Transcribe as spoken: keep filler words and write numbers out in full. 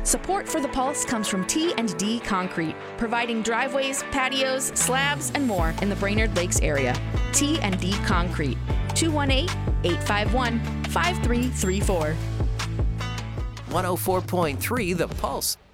Support for The Pulse comes from T and D Concrete, providing driveways, patios, slabs, and more in the Brainerd Lakes area. T and D Concrete, two one eight, eight five one, five three three four. one oh four point three The Pulse.